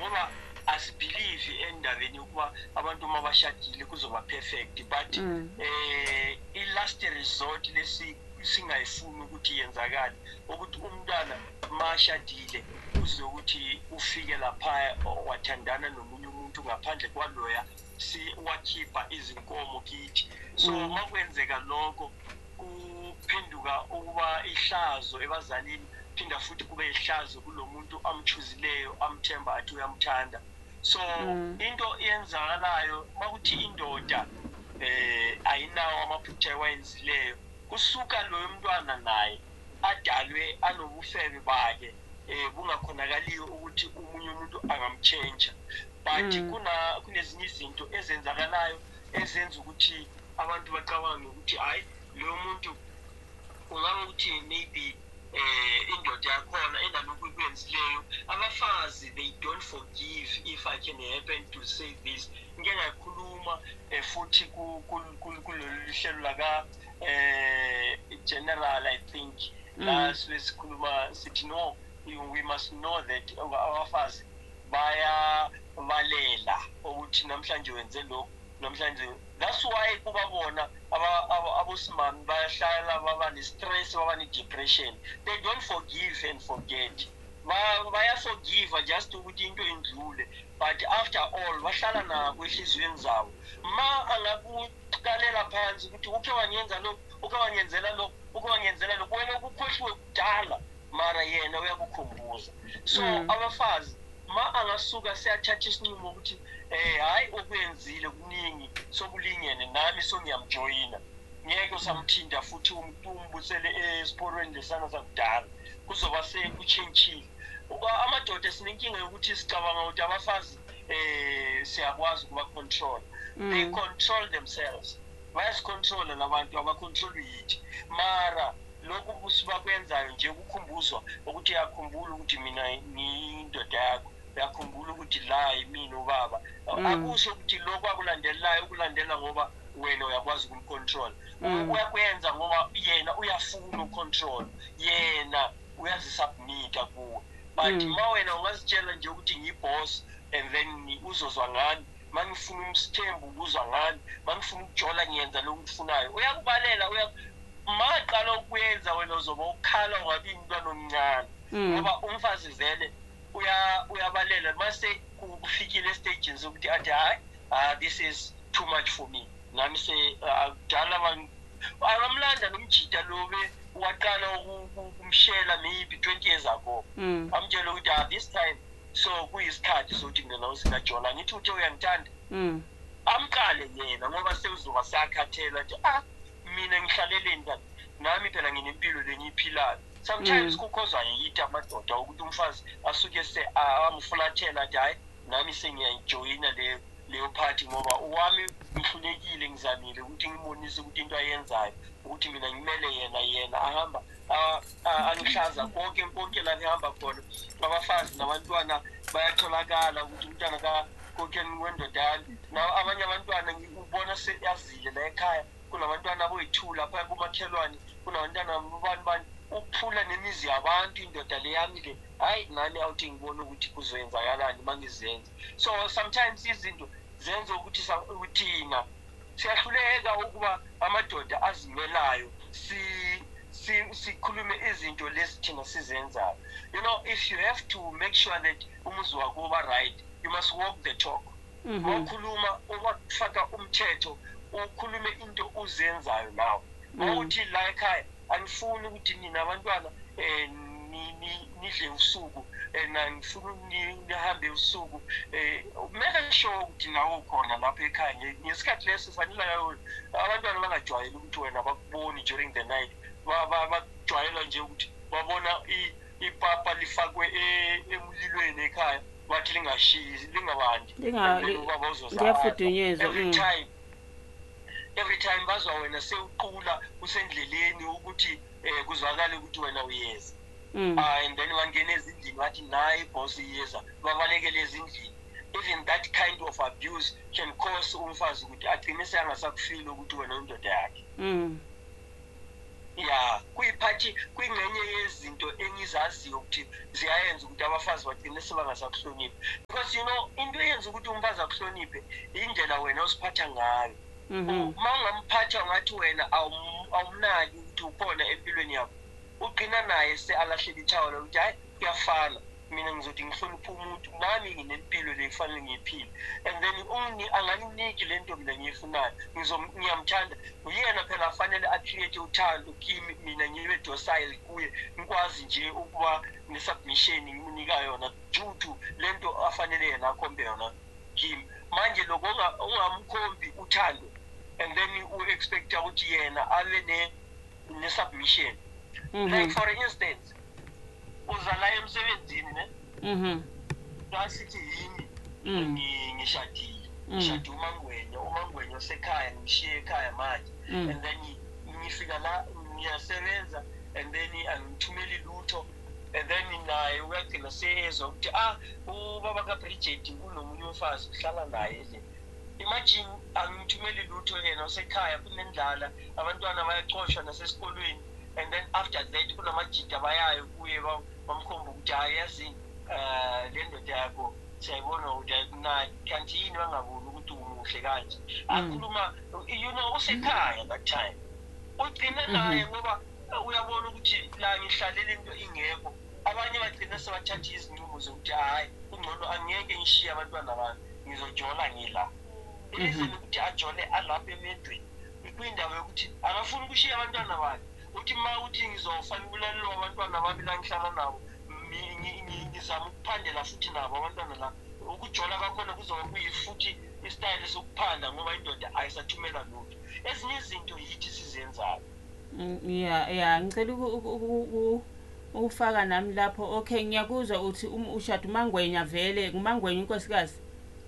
ngoba asibelieve endabeni ukuba abantu uma bashadile kuzoba perfect, but i-last resort singayifuni ukuthi yenzakale ukuthi umntwana mashadile uze ukuthi ufike lapha wathandana nomunye umuntu ngaphandle kwaloya wakhipha izinkomo kithi. So makwenzeka lokho kuphenduka ukuba ihlazo ebazalini, phinda futhi kube ihlazo kulomuntu amchuzileyo amthemba athi uyamthanda. So into eyenzakalayo makuthi indoda ayinawo amaphutha ewayenzileyo, kusuka loyo mntwana naye adalwe anobufebe bakhe bungakhonakaliyo ukuthi umunye umuntu angamchange. But kunezinye izinto ezenzakalayo ezenza ukuthi abantu bacabange ukuthi hayi lo muntu ungaba ukuthi maybe indoda yakhona enalokhu ikwenzileyo. Abafazi, they don't forgive, if I can happen to say this. Ngeke ngakhuluma futhi kulolu hlelo laka general, I think la sikhuluma sithi no, we must know that abafazi bayabalela ukuthi namhlanje wenze lokho namhlanje. That's why kuba bona abosimami bayahlala baba ne-stress, baba ne-depression. They don't forgive and forget. Bayaforgive just ukuthi into indlule, but after all bahlala nako ehliziyweni zabo. Ma angakuqalela phansi ukuthi uke wanyenza lokho, uke wanyenzela lokho, uke wanyenzela lokho, wena ukukhohliwe kudala mara yena uyakukhumbuza. So abafazi ma angasuka siyathatha isinqumo ukuthi hayi okwenzile kuningi sokulingene nami ngiyamjoyina, ngeke usamthinda futhi umbusele esiporweni lesana sakudala, kuzoba sekuchintshile. Amadoda sinenkinga yokuthi sicabanga ukuthi abafazi siyakwazi ukuba control. They control themselves, bayasicontrola nabantu abacontrol yithi. Mara lokhu sibakwenzayo nje ukukhumbuzwa ukuthi yakhumbula ukuthi mina ngiyindoda yakho, yakhumbula ukuthi la yimina ubaba. Akusho ukuthi lokhu akulandelayo ukulandela ngoba wena uyakwazi ukumcontrol. Uyakwenza ngoba yena uyafuna ucontrol, yena uyazisubmita kuwe. But ma wena ungazitshela nje ukuthi ngiyiboss and then uzozwa ngani, mangifuna umsithembu uzwa ngani, mangifuna ukujola ngiyenza lokhu ngifunayo, uyakubalela. Maqala ukuyenza wena uzoba ukhala ungabi umntwana omncane, ngoba umfazi vele uyabalela mase kufikile stages ukuthi athi hayi this is too much for me. Nami akudala abamlanda nomjida lobe waqala ukumshela maybe 20 years ago. Amtshela ukuthi this time so kuyisikhathi sokuthi mina usingajola ngithi uthi uyangithanda. Amqale yena ngoba sewuzoba sakhathela nje mina ngihlaleleni kanti nami phela nginempilo lengiyiphilayo. Sometimes kukhozwa yithi amadoda ukuthi umfazi asuke amfulathela athi hayi nami sengiyayijoyina leyo party ngoba uwami ngihlulekile, ngizamile ukuthi ngibonise ukuthi into ayenzayo ukuthi mina ngimele yena ahamba angihlaza konke la ehamba khona. Abafazi nabantwana bayatholakala ukuthi umntwana konke wendodana. Abanye abantwana ngikubona seyazile la ekhaya, kunabantwana aboyithula lapha kumakhelwane, kunabantwana bani ukuphula nemizi yabantu. Indoda le yami le hayi nani awuthi ngibona ukuthi kuzoyenzakalani mangizenza. So sometimes izinto zenza ukuthi uthina siyahluleka ukuba amadoda azimelayo sikhulume izinto lezi thina sizenzayo. You know, if you have to make sure that umuzi wakho uba right, you must walk the talk. Ukhuluma ukufaka umthetho, ukhulume into uzenzayo nawe. Mawuthi la ekhaya angifuni ukuthi nina abantwana nidle usuku ngifuna nihambe usuku, make sure ukuthi nawe ukhona lapha ekhaya ngesikhathi leso. Fanele abantwana bangajwayeli ukuthi wena bakuboni during the night, bajwayela nje ukuthi babona ipapa lifakwe emlilweni ekhaya bathi lingashiyi lingabandi, liyafudunyezwa every time bazwa wena sewuqula usendleleni ukuthi kuzwakale ukuthi wena uyeza. And then wangena ezindlini wathi naye boss iyeza, babalekele ezindlini. Even that kind of abuse can cause umfazi ukuthi agcine sengasakufila ukuthi wena indoda yakhe. ya kuyiphathi kwingxenye yezinto engizaziyo ukuthi ziyayenza ukuthi abafazi bagcine sebangasakuhloniphi, because you know into eyenza ukuthi umfazi akuhloniphe indlela wena osiphatha ngayo. Uma ungamphatha ngathi wena awumnaki ukuthi ukhona empilweni yakho, ugcina naye se-alahlela ithawula ukuthi hayi kuyafana, mina ngizothi ngihloniphe umuntu, nami nginempilo le kufanele ngiyiphile, and then anganiniki le nto mina ngiyifunayo, ngiyamthanda, uyena phela afanele a-create uthando kimi, mina ngibe docile kuye, ngikwazi nje ukuba ne-submission ngimunika yona due to le nto afanele yena akhombe yona kimi. Manje loko ungamkhombi uthando and then u-expecta ukuthi yena abe ne-submission. Like for instance, uzala emsebenzini ne asithi yini ngishadile, ngishade umangwenya osekhaya, ngishiye ekhaya manje, and then ngifika la ngiyasebenza, and then angithumeli lutho, and then naye uyagcina seyezwa ukuthi ubaba kaBridget kunomunye umfazi uhlala naye le. Imagine angithumeli lutho yena osekhaya, kunendlala, abantwana bayacoshwa nasesikolweni, and then after that kunamajida abayayo kuye bamkhomba ukuthi yazi le ndoda yakho siyayibona ukuthi ayikunaki, kanti yini bangaboni ukuthi umuhle kanje. Akhuluma you know usekhaya that time, ugcina naye ngoba uyabona ukuthi la ngihlalele into ingekho. Abanye bagcina sebathatha izinqumo zokuthi hayi kungcono angeke ngishiye abantwana bami, ngizojola ngila. Ilizini ukuthi ajole alapha emendweni kwindawo yokuthi akafuni ukushiya abantwana bakhe, uthi ma uthi ngizofana ukulalelwa abantwana bami la ngihlala nabo, ngizama ukuphandela futhi nabo abantwana la. Ukujola kakhona kuzoba kuyifuthi istyle sokuphanda ngoba indoda ayisathumela lutho. Ezinye izinto yithi sizenzayo. Ngicela ufaka nami lapho. Okay, ngiyakuzwa uthi ushada uMangwenya, vele uMangwenya unkosikazi.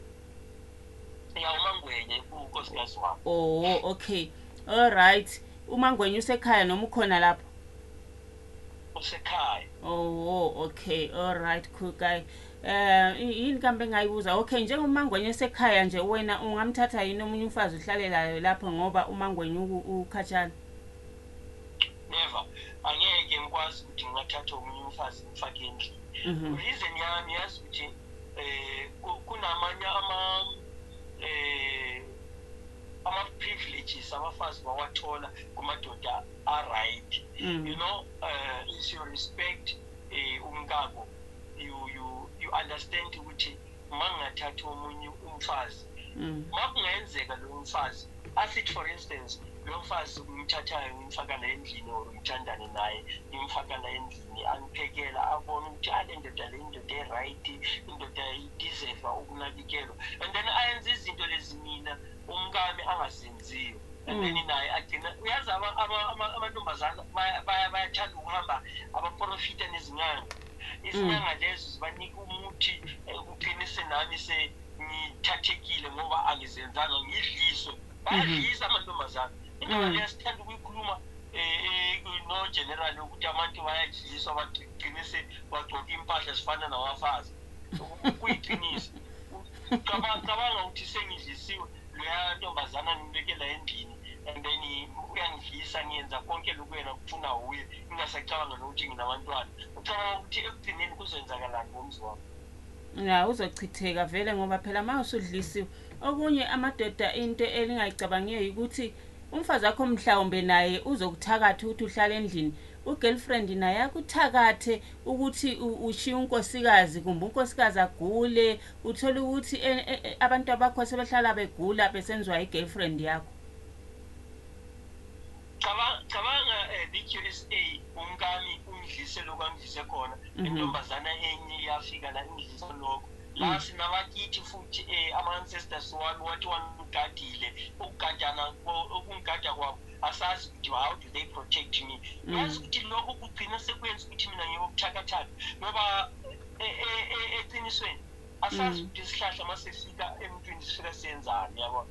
Ya uMangwenya unkosikazi wami. Oh, okay. All right. uMangwenya usekhaya noma ukhona lapho? Usekhaya. Oh, okay. All right, cool guy. Yini kambe engayibuza? Okay, njengoMangwenya esekhaya nje, wena ungamthatha yini omunye umfazi uhlalelayo lapho ngoba uMangwenya ukhatshana? Never. Angeke ngikwazi ukuthi ngingathatha omunye umfazi ngifake endlini. Reason yami yazi ukuthi kunamanye ama-privileges abafazi bawathola kumadoda a-right. You know, is your respect umkabo, you understand ukuthi mangathatha omunye umfazi, makungenzeka lo mfazi asithi for instance lo mfazi umthathayo ngimfaka la endlini or ngithandane naye ngimfaka la endlini, angiphekela abone ukuthi le ndoda e-right, indoda ideserve ukunakekelwa, and then ayenze izinto lezi mina umkami angazenziyo, and then naye agcina uyazi amantombazana bayathanda ukuhamba abaprofita nezinyanga. Izinyanga lezo zibanika umuthi uqinise nami ngithathekile ngoba angizenzanga ngidliswe. Bayadlisa amantombazana. Into le sithanda ukuyikhuluma no general ukuthi abantu bayadliswa bagcine bagcoka impahla zifana nabafazi. Kuyiqinisa. Cabanga ukuthi sengidlisiwe leya ntombazana ngibekela endlini, and then uyangidlisa ngiyenza konke lokhu yena kufuna uye, ngingasacabanga nokuthi nginabantwana. Ucabanga ukuthi ekugcineni kuzenzakalani ngomzi wami? Ya, uzochitheka vele ngoba phela ma usudlisiwe. Okunye amadoda into elingayicabangiyo ukuthi umfazi wakho mhlawumbe naye uzokuthakatha ukuthi uhlale endlini, ugirlfriend naye akuthakathe ukuthi ushiya unkosikazi, kumbe unkosikazi agule, uthola ukuthi abantu abakho sebehlala begula besenziwa igirlfriend yakho. Cabanga BQSA umkami ungidlise lokho angidlise khona, intombazana enye yafika la ingidlisa lokho. La sinabakithi futhi ama-ancestors wami wathi wangigadile, ukugadana okungigada kwabo asazi ukuthi how do they protect me. Yazi ukuthi lokho kugcina sekwenza ukuthi mina ngiyobuthakathaka ngoba eqinisweni asazi ukuthi isihlahla masifika emntwini sifika siyenzani, yabona?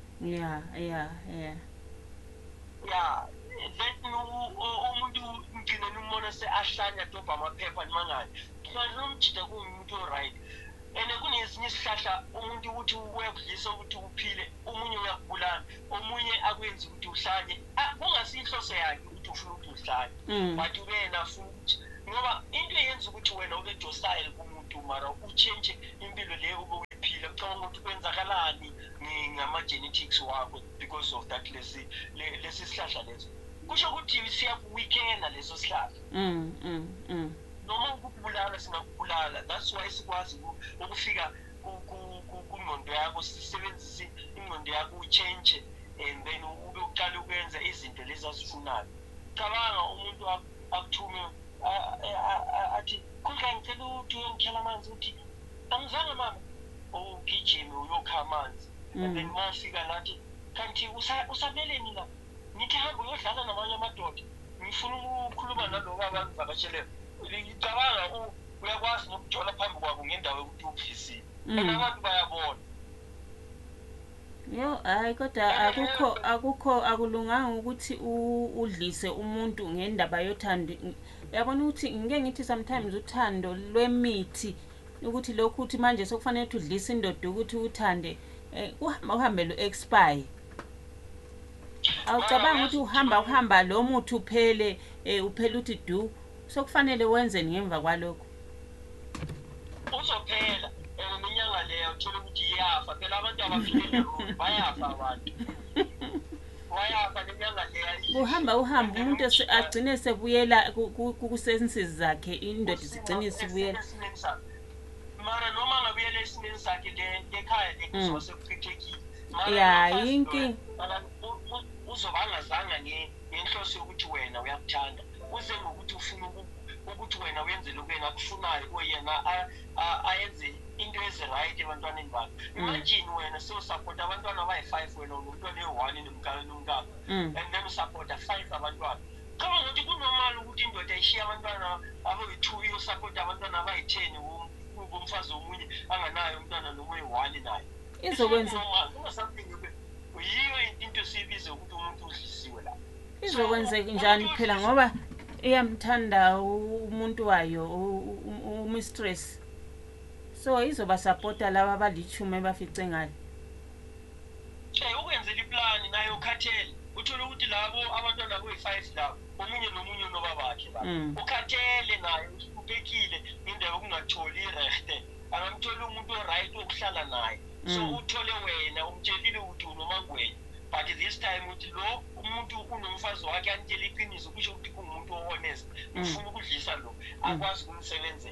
Yeah. Then umuntu ngigcina umbona se-ahlanya dobha amaphepha nimangani. Nomjida kuwumuntu o-right. And kunezinye isihlahla umuntu ukuthi uyakudlisa ukuthi uphile, omunye uyakubulala, omunye akwenza ukuthi uhlanye. Kungasiyinhloso yakhe ukuthi ukuthi ufuna ukuhlala but wena futhi ngoba into eyenza ukuthi wena ube docile kumuntu mara uchange impilo leyo ube uyiphila ucabanga ukuthi kwenzakalani ngama-genetics wakho because of that lesi sihlahla leso kusho ukuthi siyakuwikena leso sihlahla noma ukubulala singakubulala. That's why sikwazi ukufika kungqondo yakho sisebenzise ingqondo yakho uchange and then ube uqala ukwenza izinto lezi azifunayo. Cabanga umuntu akuthume athi khuleka ngicela ukuthi uyongikhela amanzi uthi angizange mama ugijime uyokha amanzi and then mawufika nathi kanti usamele la nithi hamba uyodlala namanye amadoda ngifuna ukukhuluma nalowo abangivakasheleyo. Ngicabanga uyakwazi nokujola phambi kwabo ngendawo yokuthi ufisile abantu bayabona. Yo hayi kodwa akulunganga ukuthi udlise umuntu ngendaba yothando. Uyabona ukuthi ngike ngithi sometimes uthando lwemithi ukuthi lokhu uthi manje sokufanele ukuthi udlise indoda ukuthi uthande uhambe lo expire. Awucabanga ukuthi uhamba lo muthi uphele uthi du sokufanele wenzeni ngemva kwalokho? Uzophela iminyaka leyo uthola ukuthi iyafa phela abantu abafike bayafa abantu. Wayafa iminyaka leyo. Uhamba umuntu agcine sebuyela ku-senses zakhe indoda igcine isibuyela. Mara noma ngabuyela esimeni sakhe lekhaya lekuzoba sekuchithekile. Ya yinki uzobangazanga ngenhloso yokuthi wena uyakuthanda. Uze ngokuthi ufuna ukuthi wena wenze lokhu yena akufunayo oyena ayenze into ezi-right ebantwaneni bakhe. Imagine wena sewusapota abantwana abayi-5 wena unomntwana eyi-1 nomkakho and then usapota 5 abantwana. Cabanga ukuthi kunormal ukuthi indoda ishiye abantwana abayi-2 iyosapota abantwana abayi-10 bomfazi omunye anganayo umntwana noma oyi-1 naye. Izokwenza yiyo into siyibiza ukuthi umuntu udlisiwe la. Izokwenzeka njani phela ngoba iyamthanda umuntu wayo umistress, so izoba supporta laba abalichume bafice ngale. Ukwenzela iplani nayo ukhathele uthola ukuthi labo abantwana abayi-5 labo omunye nomunye nobabakhe la ukhathele naye ubekile indaba okungatholi irechte angamthola umuntu oright wokuhlala naye. So uthole wena umtshelile ukuthi unomangwenya but this time uthi lo umuntu unomfazi wakhe anitshela iqiniso kusho ukuthi kungumuntu honest ufuna ukudlisa lo akwazi ukumsebenzela.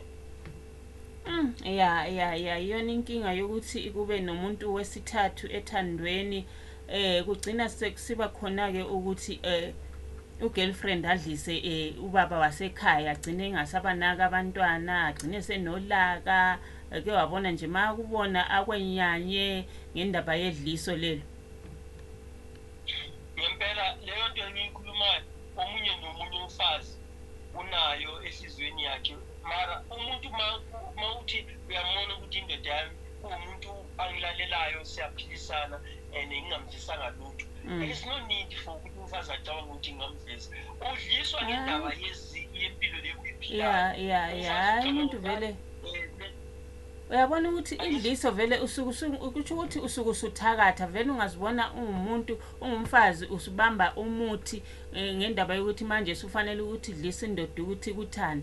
Ya iyona inkinga yokuthi kube nomuntu wesithathu ethandweni kugcina sekusiba khona ke ukuthi ugirlfriend adlise ubaba wasekhaya agcine engasabanaka abantwana agcine senolaka ke wabona nje makubona akwenyanye ngendaba yedliso lelo. Ngempela leyo nto engiyikhulumayo omunye nomunye umfazi unayo ehlizweni yakhe mara umuntu mawuthi uyamona ukuthi indoda yami kuwumuntu angilalelayo siyaphilisana and ngingamvisanga lutho. There is no need for ukuthi umfazi acabanga ukuthi ngingamvisa udliswa ngendaba yempilo leyo uyiphilayo. Ya umuntu vele uyabona ukuthi idliso vele usuke ukuthi usuke usuthakatha vele ungazibona ungumuntu ungumfazi usubamba umuthi ngendaba yokuthi manje ufanele ukuthi idlisa indoda ukuthi kuthani.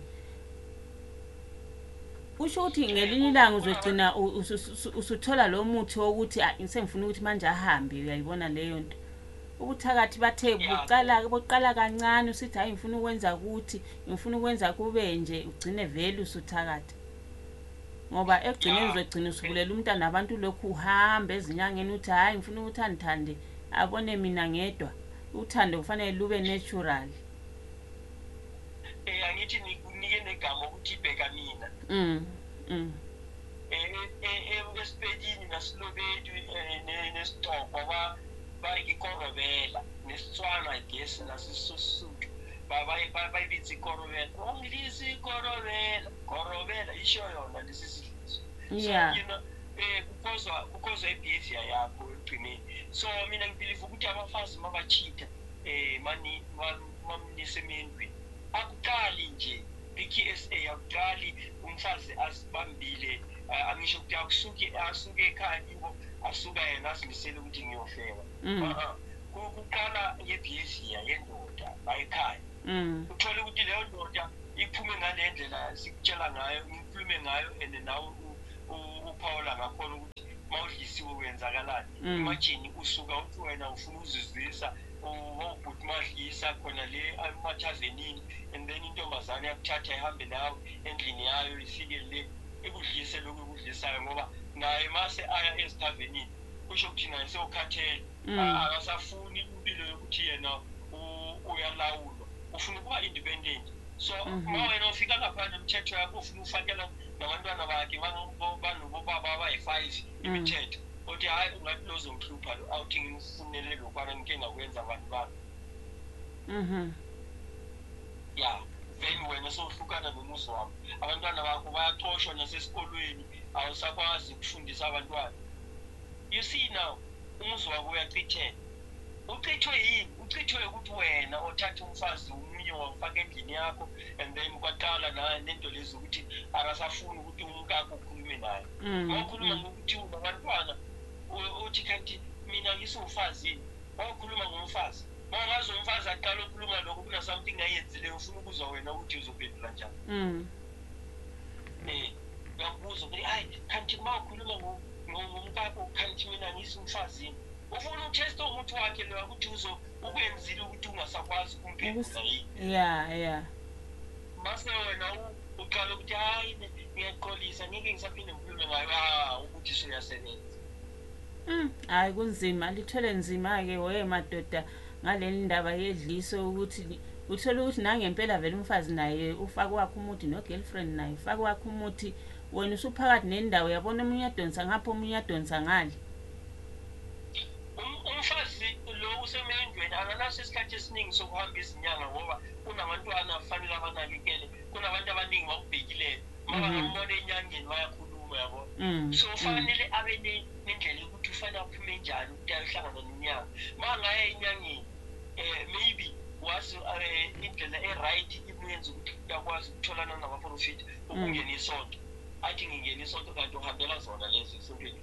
Usho ukuthi ngelinye ilanga uzogcina usuthola lo muthi wokuthi sengifuna ukuthi manje ahambe. Uyayibona leyo nto ubuthakathi bathe boqala kancane usithi hayi ngifuna ukwenza ukuthi ngifuna ukwenza kube nje ugcine vele usuthakatha ngoba ekugcineni uzogcina usubulela umntana abantu lokhu uhamba ezinyangeni uthi hayi ngifuna ukuthi andithande abone mina ngedwa. Uthando kufanele lube natural. Angithi nikunike negama ukuthi ibheka mina. Esipedini nasilobethu nesitoko bayikorobela nesitswana I guess nasisosuthu bayibiza ikorobela ungilisi korobela isho yona lesisidliso. Yeah. You know because ibehavior yakho egcineni. So mina ngibelieve ukuthi abafazi mabachitha mamnisemendweni akuqali nje PKSA akuqali umfazi asibambile angisho ukuthi asuke ekhaya ibo asuka yena asimisele ukuthi ngiyofeka. kuqala ngebehavior yendoda la ekhaya. Uthole ukuthi leyo ndoda iphume ngale ndlela sikutshela ngayo, ngikhulume ngayo, and nawe uphawula ngakhona ukuthi mawudlisiwe wenzakalani. Imagine usuka uthi wena ufuna uzizwisa ubhuti madlisa khona le amathavenini, and then intombazane yakuthatha ihambe nawe endlini yayo ifike le ekudlise lokhu ekudlisayo, ngoba naye mase aya ezithavenini kusho ukuthi naye sewukhathele, akasafuni impilo yokuthi yena uyalawulwa, ufuna ukuba independent. So ma wena ufika lapha nemithetho yakho ufuna ufakela nabantwana bakhe banobaba abayi-5 imithetho, uthi hayi ungathi lozomhlupha lo, awuthi ngimfunele lokwana ngike ngakwenza abantu bami. Ya then wena sowuhlukana nomuzi wami, abantwana bakho bayaxoshwa nasesikolweni, awusakwazi ukufundisa abantwana. You see now, umuzi wabo uyachitheka. Uchithwe yini? Uchithwe ukuthi wena othatha umfazi umunye wamfaka endlini yakho, and then kwaqala nento lezi ukuthi akasafuni ukuthi umkakho ukhulume naye. Mawukhuluma ngokuthi unabantwana uthi kanti mina ngisufazi yini? Mawukhuluma ngomfazi, mawungazi umfazi aqala ukukhuluma lokho kuna something ayenzile, ufuna ukuzwa wena ukuthi uzophendula njani. Uyakubuza ukuthi hayi kanti mawukhuluma ngomkakho kanti mina ngisumfazi yini? Ufuna ukutesta umuntu wakhe lo ukuthi ukwenzile ukuthi ungasakwazi ukumphendula yini? Yeah. Mase wena uqala ukuthi hayi ngiyaqolisa ngeke ngisaphinde ngikhulume ngayo ukuthi uyasebenza. Hayi kunzima, lithole nzima-ke we madoda ngaleli ndaba yedliso, ukuthi uthola ukuthi nangempela vele umfazi naye ufake wakhe umuthi no-girlfriend naye ufake wakhe umuthi, wena usuphakathi nendawo yabona omunye uyadonsa ngapha omunye uyadonsa ngale. Umfazi lo usemendweni akanaso isikhathi esiningi sokuhamba izinyanga, ngoba kunabantwana kufanele abanakekele, kunabantu abaningi bakubhekileyo, mabangambona enyangeni bayakhuluma yabo. So ufanele abe nendlela yokuthi ufanele aphume njani ukuthi ayohlangana nenyanga. Mangaya enyangeni maybe wazi indlela e-right imenza ukuthi uyakwazi ukutholana nabaprofiti ukungena isonto, athi ngingena isonto kanti uhambela zona lezo esontweni.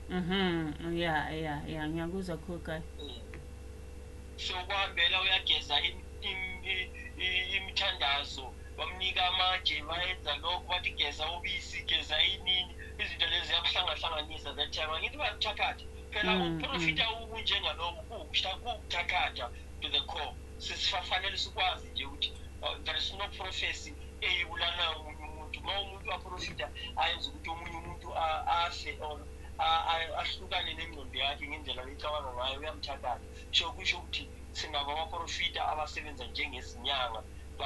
Yeah, ngiyakuzwa Khokha. So kuhambela uyageza imithandazo, bamnika amaje, bayenza lokho, bathi geza ubisi, geza inini, izinto lezi ziyakuhlangahlanganisa that time. Angithi bayakuthakatha phela uprofita ukunjengalokho kukuthakatha to the core. Sisifanele sikwazi nje ukuthi there is no prophecy eyibulala omunye umuntu. Ma umuntu waprofita ayenza ukuthi omunye umuntu ahle or ahlukane nengqondo yakhe ngendlela ecabanga ngayo, uyamthakatha. So kusho ukuthi sinabo abaprofita abasebenza njengezinyanga,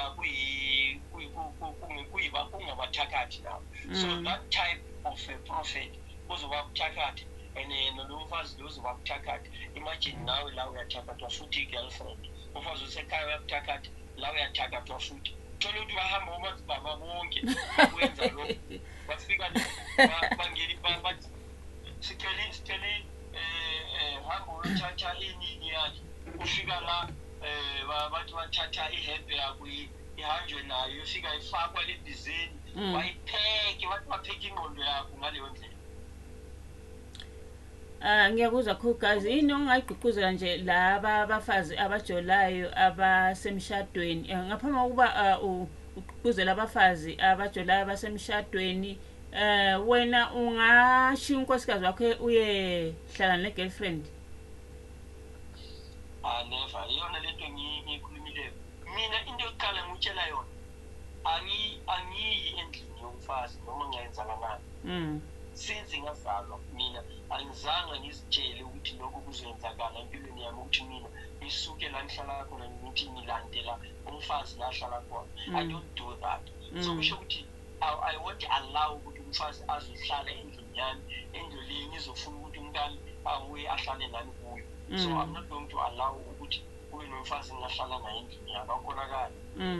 kungabathakathi nabo. So that type of a prophet uzoba kuthakatha, and nomfazi lo uzoba kuthakatha. Imagine nawe la uyathakathwa futhi i-girlfriend, umfazi usekhaya uyakuthakatha, la uyathakathwa futhi. Thola ukuthi bahamba omazibaba bonke ukwenza lokho, bafika bangeli bathi sicele hamba uyothatha inini yakhe, ufika la bathi bathatha ihembe yakho ihanjwe nayo, ifika ifakwa lebhizeni, bayipheke, bathi bapheke ingqondo yakho ngaleyo ndlela. Ngiyakuzwa Khokha, yini ongayigqugquzela nje laba abafazi abajolayo abasemshadweni, ngaphambi kokuba ugqugquzela abafazi abajolayo abasemshadweni, wena ungashiya unkosikazi wakho uye hlala ne-girlfriend? Never. Iyona lento ngiyikhulumileyo. Mina into yokuqala ngutshela yona, angiyi endlini yomfazi noma ngayenza kangakanani. Since ngazalwa mina angizange ngizitshele ukuthi lokho kuzoyenzakala empilweni yami, ukuthi mina ngisuke la ngihlala khona ngithi ngilandela umfazi la ahlala khona. I don't do that. So kusho ukuthi I won't allow ukuthi umfazi azohlala endlini yami, endlu le ngizofuna ukuthi umntana abuye ahlale nami kuyo. So I'm not going to allow ukuthi kube nomfazi ngingahlala naye endlini yami, akhonakala.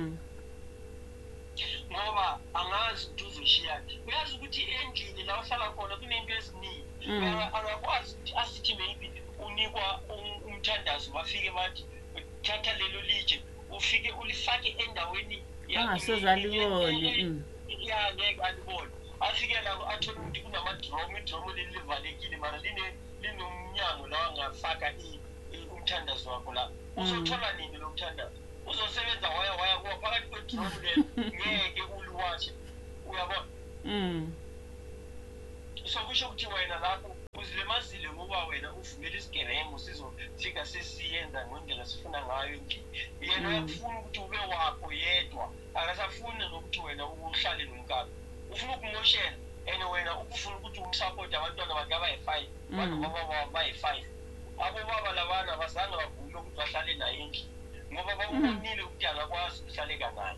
Ngoba angazi ukuthi uzoshiya. Uyazi ukuthi endlini la uhlala khona kunento eziningi. Angakwazi ukuthi asithi maybe unikwa umthandazo, bafike bathi thatha lelo litshe ufike ulifake endaweni angasozalibone. Ya ngeke alibone. Afike la athola ukuthi kunamadromu, idromu leli livalekile mara linomnyango la angafaka umthandazo wakho la uzothola nini lo mthandazo uzosebenza waya phakathi kwedrone le ngeke uliwashe uyabona so kusho ukuthi wena lapho uzilemazile ngoba wena uvumela isigebengu sizofika sesiyenza ngendlela sifuna ngayo nje yena uyafuna ukuthi ube wakho yedwa akasafuni nokuthi wena uhlale nonkaba ufuna ukumoshela and wena ukufuna ukuthi umsupport abantwana bakhe abayi-5 bantu baba bayi-5 abo baba labana bazange bavume ukuthi bahlale naye endlini ngoba babonile ukuthi angakwazi ukuhlaleka naye.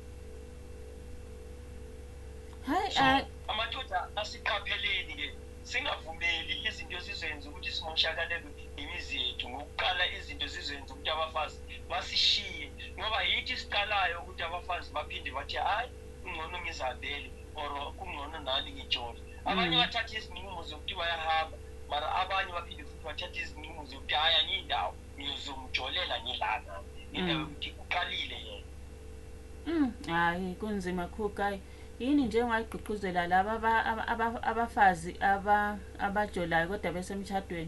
Hayi amadoda asiqapheleni-ke singavumeli izinto zizoyenza ukuthi simoshakalelwe imizi yethu ngokuqala izinto zizoyenza ukuthi abafazi basishiye ngoba yithi siqalayo ukuthi abafazi baphinde bathi hayi kungcono ngizabele or kungcono nani ngitshole abanye bathatha izinqumo zokuthi bayahamba mara abanye baphinde futhi bathatha izinqumo zokuthi hayi angiyindawo ngizomjolela ngilana indawo yokuthi uqalile yena. Hayi kunzima Khugai yini nje ongayigqugquzela laba abafazi abajolayo kodwa besemshadweni?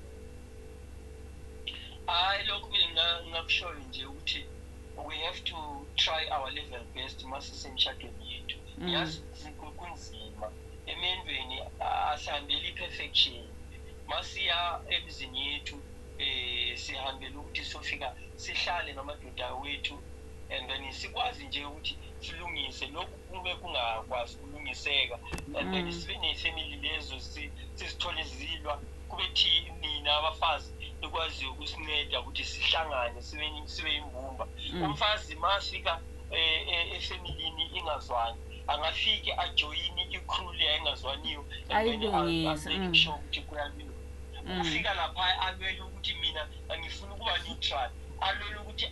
Hayi lokhu ngingakushoyo nje ukuthi we have to try our level best masisemshadweni yethu. Yazi kunzima emendweni asihambeli perfection masiya emizini yethu sihambela ukuthi sofika sihlale namadoda wethu and then sikwazi nje ukuthi silungise lokhu kube kungakwazi ukulungiseka and then sibe nefamily lezo sisithole izilwa kube nina abafazi ekwazi ukusinceda ukuthi sihlangane sibe imbumba. Umfazi masifika efamilini ingazwani angafike ajoyini icrew le engazwaniyo ayilungisa ukuthi kuyamina ufika lapha alwele ukuthi mina angifuna ukuba neutral alwele ukuthi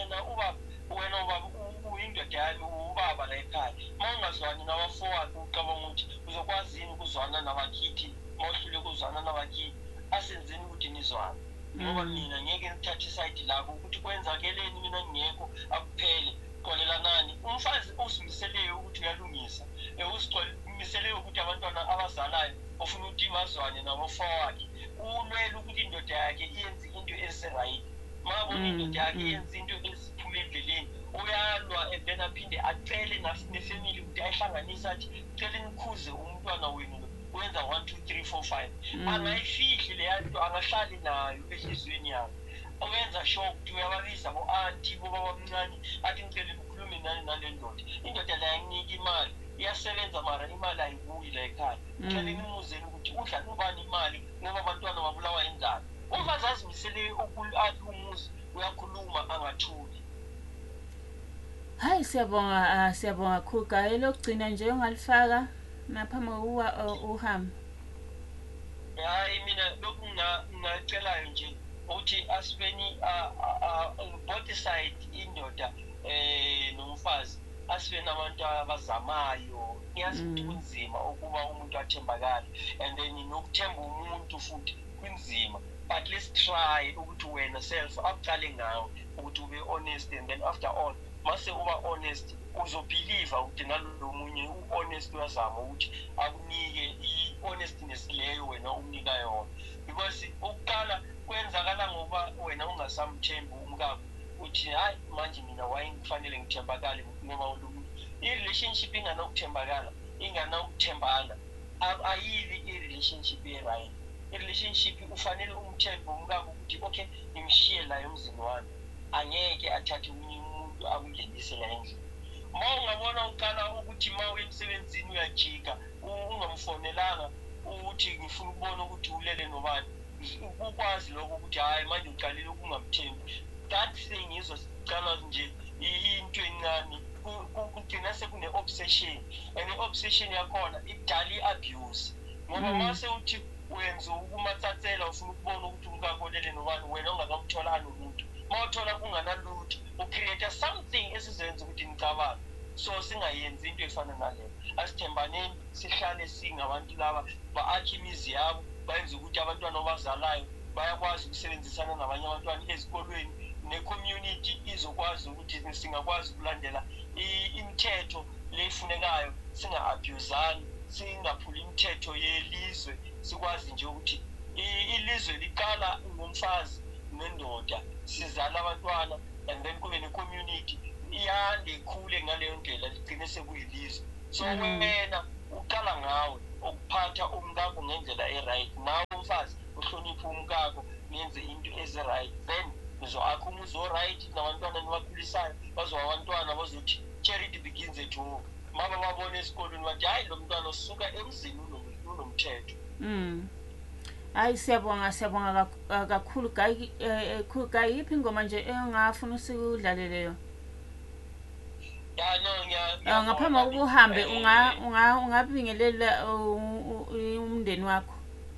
wena ubaba uyindoda yami ubaba la ekhaya mawungazwani nabafowakhe ucabanga ukuthi uzokwazi yini ukuzwana nabakithi mawuhlule ukuzwana nabakithi asenzeni ukuthi nizwane ngoba mina ngeke ngithathe iside lakho ukuthi kwenzakeleni mina ngingekho akuphele xolelanani. Umfazi usimiseleyo ukuthi uyalungisa usimiseleyo ukuthi abantwana abazalayo ofuna ukuthi bazwane nabafowakhe ulwele ukuthi indoda yakhe iyenze into esirayithi mabona indoda yakhe iyenze into esiphuma endleleni uyalwa and then aphinde acele nefamily ukuthi ayihlanganise athi cele nikhuze umntwana wenu wenza 1 2 3 4 5 angayifihli leya nto angahlali nayo ehliziyweni yakhe owenza sure ukuthi uyababiza bo-anti bobaba mncane athi ngicele nikhulume nani nale ndoda indoda la yanginika imali iyasebenza mara imali ayibuyi la ekhaya cele nimuzeni ukuthi udla nobani imali ngoba abantwana babulawa indlala. Umfazi azimisele athi umuzi uyakhuluma angathuli. Hayi siyabonga Khugai lokugcina nje ongalifaka naphambi kokuba uhambe. Hayi mina lokhu ngingacelayo nje ukuthi asibeni both side indoda nomfazi asibe nabantu abazamayo ngiyazi ukuthi kunzima ukuba umuntu athembakale and then nokuthemba umuntu futhi kunzima but let's try ukuthi wena self aqale ngawe ukuthi ube honest and then after all mase uba honest uzobelieve ukuthi nalo munye u-honest uyazama ukuthi akunike i-honestness leyo wena umnika yona because ukuqala kwenzakala ngoba wena ungasamthembi umkakho uthi hayi manje mina wayengikufanele ngithembakale ngoba umuntu i-relationship inganakuthembakala inganakuthembana ayibi i-relationship e-right. I-relationship ufanele umthembe umkakho ukuthi okay ngimshiye la emzini wami angeke athathe omunye umuntu akungenise la endlini. Ma ungabona uqala ukuthi ma uye emsebenzini uyajika ungamfonelanga ukuthi ngifuna ukubona ukuthi ulele nobani ukwazi lokho ukuthi hayi manje uqalile ukungamthembi that thing izocala nje into encane kugcina sekune-obsession and i-obsession yakhona idala i-abuse ngoba mase uthi wenza ukumathathela ufuna ukubona ukuthi umkakho olele nobani wena ungakamtholani umuntu ma uthola kunganalutho ucreate something esizenza ukuthi nicabange so singayenzi into efana naleyo. Asithembaneni sihlale singabantu laba ba-akhe imizi yabo bayenza ukuthi abantwana abazalayo bayakwazi ukusebenzisana nabanye abantwana ezikolweni ne-community izokwazi ukuthi singakwazi ukulandela imithetho leyifunekayo singa-abuzani singaphuli imithetho yelizwe sikwazi nje ukuthi ilizwe liqala ngomfazi nendoda sizala abantwana and then kube ne-community iyande ikhule ngaleyo ndlela ligcine sekuyilizwe. So wena uqala ngawe ukuphatha umkakho ngendlela e-right, nawe umfazi uhloniphe umkakho nenze into ezi-right, then nizo-akha umuzi o-right nabantwana nibakhulisayo bazoba abantwana bazothi charity begins at home. Mama babona esikolweni bathi hayi lo mntwana usuka emzini unomthetho. Hayi siyabonga kakhulu Guy, yiphi ingoma nje engafuna usikudlaleleyo? Ya no ngaphambi kokuba uhambe ungabingelela umndeni wakho.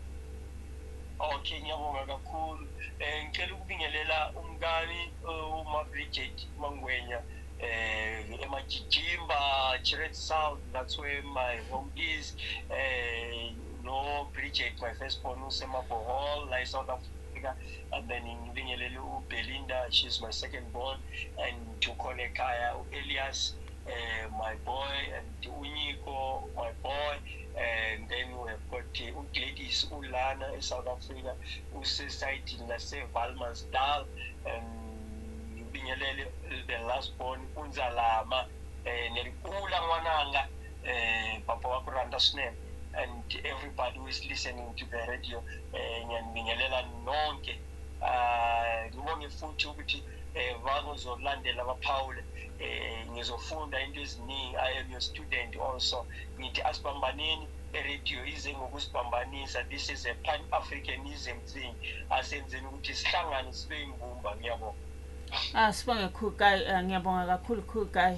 Okay, ngiyabonga kakhulu. Ngicela ukubingelela umngani uMaBridget Mangwenya eMajijimba, Chirete South, that's where my home is. No Bridget, my firstborn, uSemabohol, like South Africa, and then ngibingelele uBelinda, she's my second born, and Jukone Kaya, Elias, my boy, and Unyiko, my boy, and then we have got Gladys Ulana in South Africa, Society Nase Valmansdal, and ngibingelele the last born Unzalama, Nerikula Wananga, Papa Wakuranda Snap, and everybody who is listening to the radio, ngiyabingelela nonke. Ngibonge futhi ukuthi bazolandela abaphawule ngizofunda into eziningi. I am your student also. Ngithi asibambaneni, radio ize ngokusibambanisa. This is a pan-Africanism thing. Asenzeni ukuthi sihlangane sibe imbumba. Ngiyabonga. Sibonge Guy, ngiyabonga kakhulu Guy.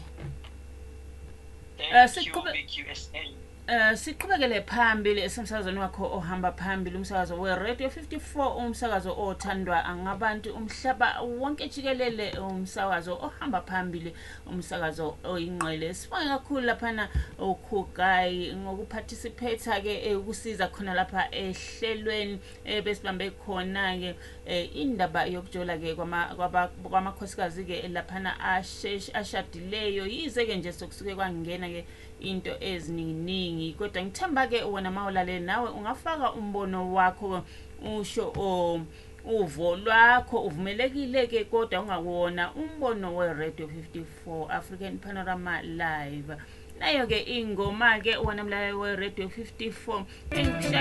Thank you BQSA. Siqhubekele phambili esemsakazweni wakho ohamba phambili, umsakazo weRadio 54, umsakazo othandwa ngabantu umhlaba wonke jikelele, umsakazo ohamba phambili, umsakazo oyingqele. Sibonge kakhulu laphana uKhugai ngokuparticipate ke ukusiza khona lapha ehlelweni besibambe khona ke indaba yokujola ke kwamakhosikazi ke laphana ashadileyo. Yize ke nje sokusuke kwangena ke into eziningi, kodwa ngithemba ke wena mawulalele nawe ungafaka umbono wakho, usho uvo lwakho, uvumelekile ke kodwa ungakuwona umbono weRadio 54 African Panorama Live. Nayo ke ingoma ke wena mlaleli weRadio 54